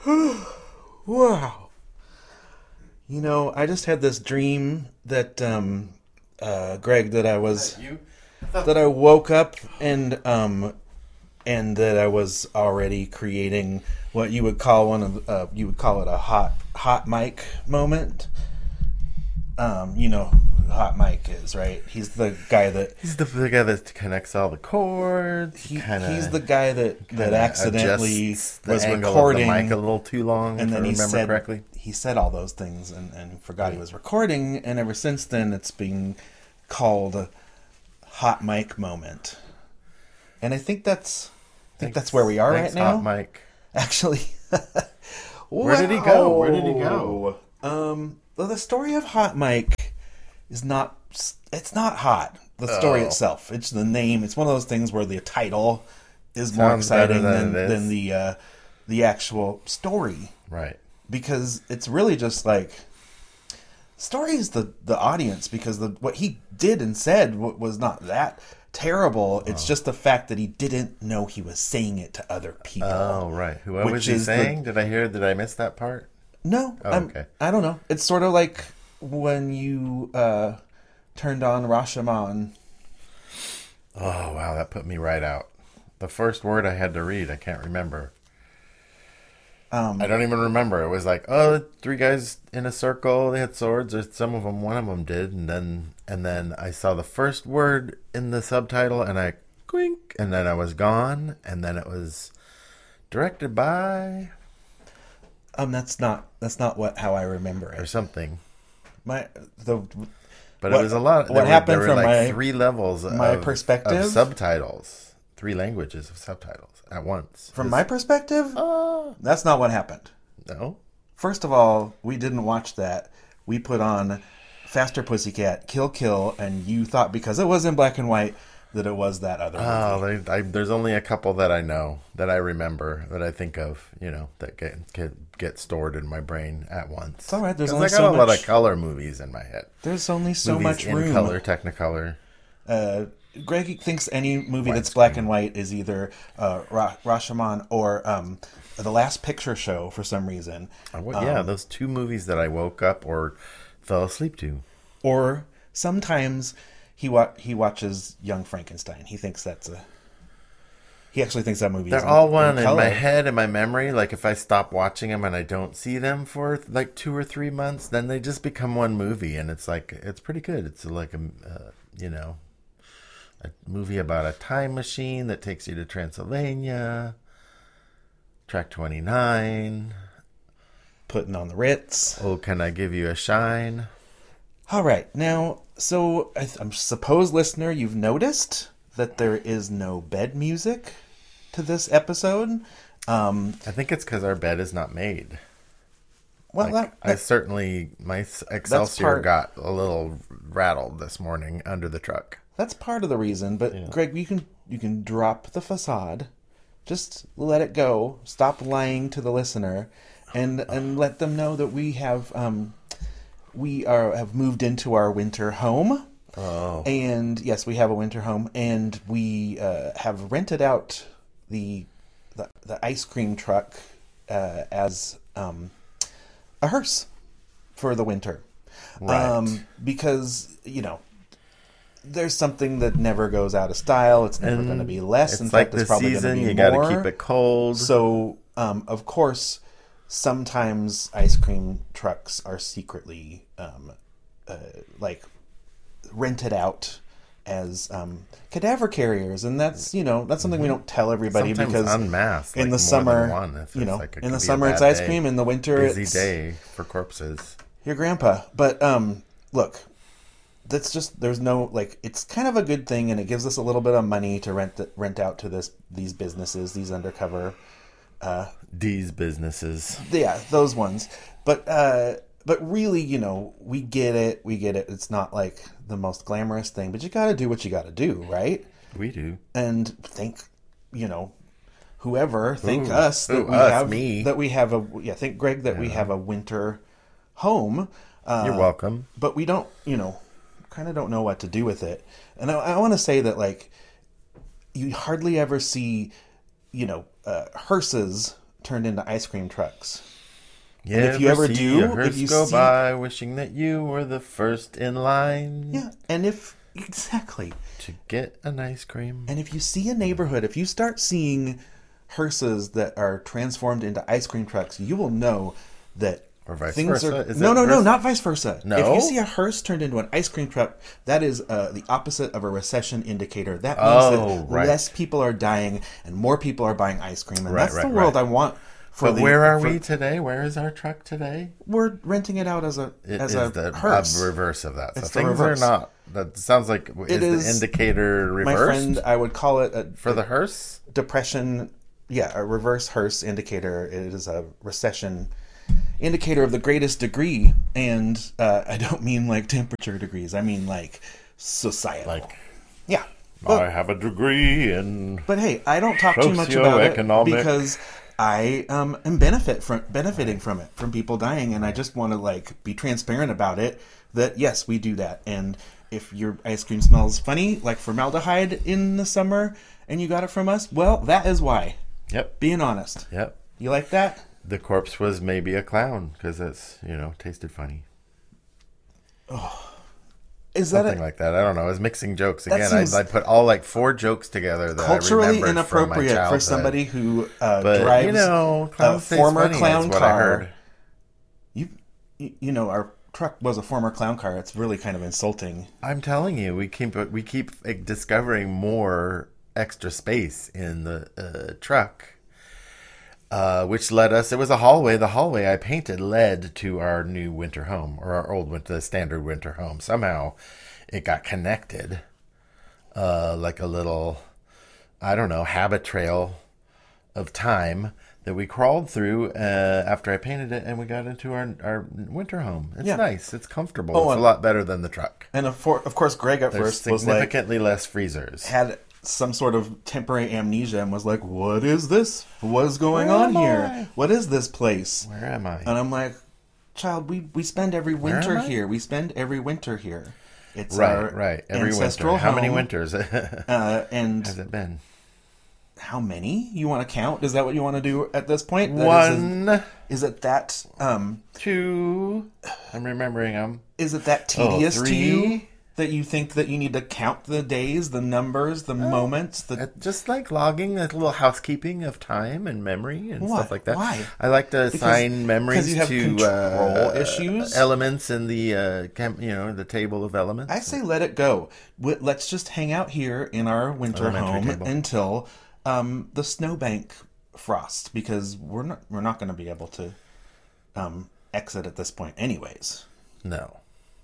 Wow. I just had this dream that Greg, You? that I woke up and that I was already creating what you would call you would call it a hot mic moment. You know who Hot Mike is, right? He's the guy that He's the guy that connects all the chords. he's the guy that accidentally Adjusts the was angle recording of the mic a little too long, and if then I remember correctly. he said all those things and forgot he was recording, and ever since then it's being called a hot mic moment. And I think that's where we are Thanks, right now. Hot Mike. Actually, Where did he go? Where did he go? Well, the story of Hot Mike is not. It's not hot. The story Oh. itself. It's the name. It's one of those things where the title is more Sounds better exciting than it is. than the actual story, Right. because it's really just like story is the audience, because what he did and said was not that terrible. It's just the fact that he didn't know he was saying it to other people. Oh, right. What Which was he is saying? Did I miss that part? No, Oh, okay. I don't know. It's sort of like when you turned on Rashomon. Oh, wow. That put me right out. The first word I had to read, I can't remember. I don't even remember. It was like, oh, three guys in a circle. They had swords. Or some of them, one of them did, and then I saw the first word in the subtitle, and I quink, and then I was gone, and then it was directed by That's not how I remember or it. something. My But What- it was a lot. what happened there from were like my- three levels my perspective? of subtitles, three languages of subtitles at once. from my perspective, Oh that's not what happened. no. First of all, we didn't watch that. We put on Faster Pussycat, Kill Kill, and you thought because it was in black and white that it was that other movie. Oh, there's only a couple that I know, that I remember, that I think of, that get stored in my brain at once. It's all right. There's 'Cause only I got so a lot much. of color movies in my head. There's only so Movies much in room. color, Technicolor. Greg thinks any movie that's black and white is either Rashomon or The Last Picture Show for some reason. Those two movies that I woke up or fell asleep to. Or sometimes he watches Young Frankenstein. He actually thinks that movie is They're all in one in color. my head, in my memory. Like if I stop watching them and I don't see them for like 2 or 3 months, then they just become one movie, and it's like it's pretty good. It's like a movie about a time machine that takes you to Transylvania, Track 29. Putting on the Ritz. Oh, can I give you a shine? All right. Now, so I suppose, listener, you've noticed that there is no bed music to this episode. I think it's because our bed is not made. Well, Like, I certainly, my Excelsior part- got a little rattled this morning under the truck. that's part of the reason. But Greg, you can drop the facade, just let it go. Stop lying to the listener, and let them know that we have moved into our winter home. Oh. And yes, we have a winter home, and we have rented out the ice cream truck as a hearse for the winter. Right. Because there's something that never goes out of style. It's never going to be less. It's In like fact, it's the probably going season, to be you got more. to keep it cold. So, of course, sometimes ice cream trucks are secretly rented out as cadaver carriers, and that's something we don't tell everybody. Sometimes because unmasked, in like the more summer, than one, if it's like it in could the be a summer it's bad ice day. cream, in the winter Busy it's day for corpses. your grandpa. But look, that's just there's no it's kind of a good thing, and it gives us a little bit of money to rent out to these businesses, these undercover. These businesses. Yeah, those ones. But really, we get it. It's not like the most glamorous thing, but you got to do what you got to do, right? We do. And thank us me. that we have thank Greg that we have a winter home. You're welcome. But we don't, kind of don't know what to do with it. And I want to say that you hardly ever see, hearses turned into ice cream trucks. Yeah, and if you ever do, a hearse if you go see, by wishing that you were the first in line. yeah, and if exactly to get an ice cream. And if you see a neighborhood, if you start seeing hearses that are transformed into ice cream trucks, you will know that or vice things versa. are no, not vice versa. No? If you see a hearse turned into an ice cream truck, that is the opposite of a recession indicator. That means that less people are dying and more people are buying ice cream, and that's the world I want. But where are we today? Where is our truck today? We're renting it out as a hearse. The reverse of that. So it's things are not. That sounds like is the indicator reversed. My friend, I would call it the hearse depression. Yeah, a reverse hearse indicator. It is a recession indicator of the greatest degree, and I don't mean like temperature degrees. I mean like societal. Yeah. I have a degree in. But hey, I don't talk too much about it because I am benefiting from it, from people dying, and I just want to be transparent about it. That yes, we do that, and if your ice cream smells funny, like formaldehyde in the summer, and you got it from us, well, that is why. Yep. Being honest. Yep. You like that? The corpse was maybe a clown because it's tasted funny. Oh. Is something that like that? I don't know. I was mixing jokes again. I put all 4 jokes together that culturally I inappropriate for somebody who drives a former clown car. You know, our truck was a former clown car. It's really kind of insulting. I'm telling you, we keep discovering more extra space in the truck. Which led us, it was a hallway. The hallway I painted led to our new winter home, or our old standard winter home. Somehow it got connected, like a little, I don't know, habit trail of time that we crawled through after I painted it, and we got into our winter home. It's nice. It's comfortable. It's a lot better than the truck. And of course, Greg at first was significantly less freezers. Had some sort of temporary amnesia and was like, what is this? What is going on here? What is this place? Where am I? And I'm like, child, we spend every winter here. We spend every winter here. It's our every ancestral winter. How many home. winters and has it been? How many? You want to count? Is that what you want to do at this point? One. Is it that... 2. I'm remembering them. Is it that tedious 3. to you? That you think that you need to count the days, the numbers, the moments? Just like logging, a little housekeeping of time and memory and stuff like that. Why? I like to assign memories you have to control issues? elements in the the table of elements. I say let it go. Let's just hang out here in our winter home until the snowbank frost, because we're not going to be able to exit at this point anyways. No.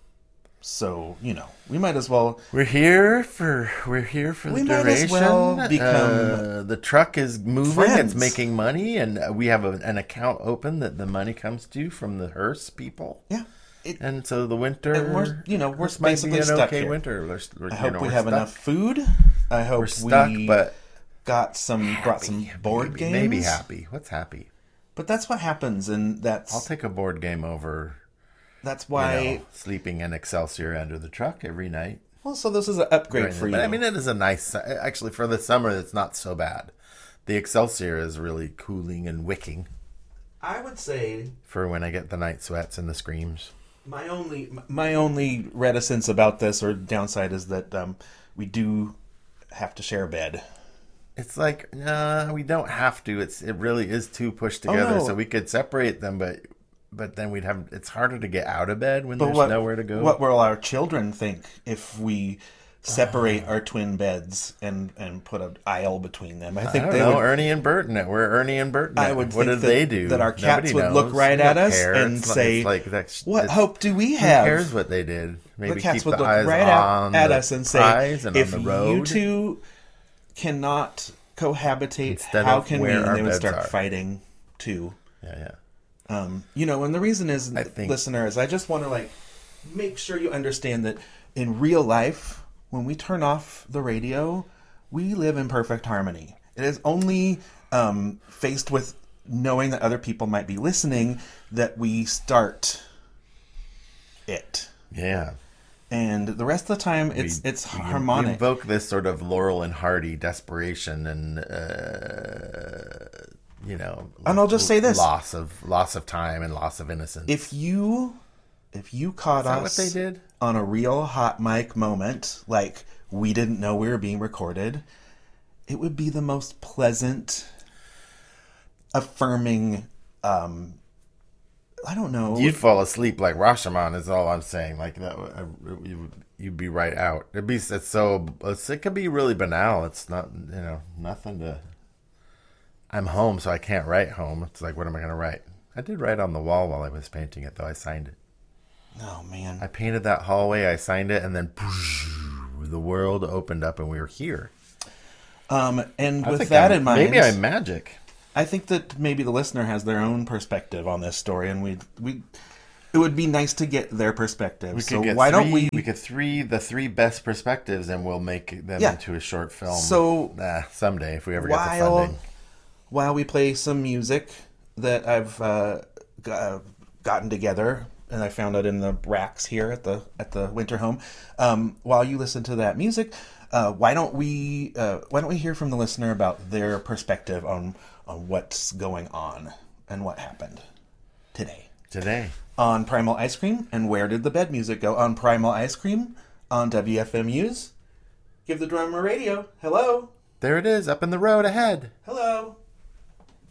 So, we might as well... We're here for the duration. Might as well become the truck is moving. friends. It's making money, and we have an account open that the money comes to from the hearse people. Yeah. And so the winter... And we're basically stuck here. Winter. I hope we have enough food. I hope we're stuck, but brought some board games. Maybe happy. What's happy? But that's what happens, and that's... I'll take a board game over... That's why... sleeping in Excelsior under the truck every night. Well, so this is an upgrade for you. But I mean, it is a nice... Actually, for the summer, it's not so bad. The Excelsior is really cooling and wicking. I would say... For when I get the night sweats and the screams. My only reticence about this, or downside, is that we do have to share a bed. It's like, we don't have to. It really is two pushed together, so we could separate them, but then it's harder to get out of bed when there's nowhere to go. What will our children think if we separate our twin beds and put an aisle between them? I think don't know. Ernie and Burton. We're Ernie and Burton. I would what think did they do? That our cats would look right at us and say, what hope do we have? Who cares what they did? Maybe the cats keep would the look eyes right on at the us and say, if on the road, you two cannot cohabitate, instead how of can we? where And our they would beds start are. fighting too. Yeah. And the reason is, listeners, I just want to make sure you understand that in real life, when we turn off the radio, we live in perfect harmony. It is only faced with knowing that other people might be listening that we start it. Yeah. And the rest of the time, it's harmonic. We invoke this sort of Laurel and Hardy desperation and, And I'll just say this: loss of time and loss of innocence. If you caught us what they did? On a real hot mic moment, like we didn't know we were being recorded, it would be the most pleasant, affirming. I don't know. You'd fall asleep like Rashomon is all I'm saying. Like that, you'd be right out. It could be really banal. It's not, nothing to. I'm home, so I can't write home. It's like, what am I going to write? I did write on the wall while I was painting it, though. I signed it. Oh man! I painted that hallway. I signed it, and then the world opened up, and we were here. And with that in mind, maybe I'm magic. I think that maybe the listener has their own perspective on this story, and it would be nice to get their perspective. Don't we? We could the three best perspectives, and we'll make them into a short film. So someday, if we ever get the funding. While we play some music that I've gotten together, and I found it in the racks here at the winter home. While you listen to that music, why don't we hear from the listener about their perspective on what's going on and what happened today on Primal Ice Cream, and where did the bed music go on Primal Ice Cream on WFMU's Give the Drummer Radio. Hello. There it is, up in the road ahead. Hello.